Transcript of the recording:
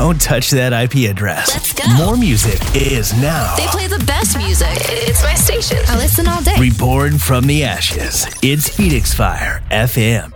Don't touch that IP address. Let's go. More music is now. They play the best music. It's my station. I listen all day. Reborn from the ashes. It's Phoenix Fire FM.